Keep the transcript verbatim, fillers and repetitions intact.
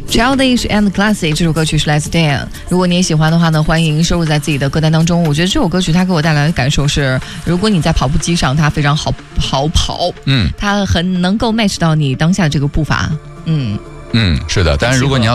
Childish and Classic 这首歌曲是来自 Dan， 如果你也喜欢的话呢，欢迎收录在自己的歌单当中。我觉得这首歌曲它给我带来的感受是，如果你在跑步机上，它非常好好跑， 嗯， 它很能够 match 到你当下这个步伐，嗯嗯，是的。但是如果你要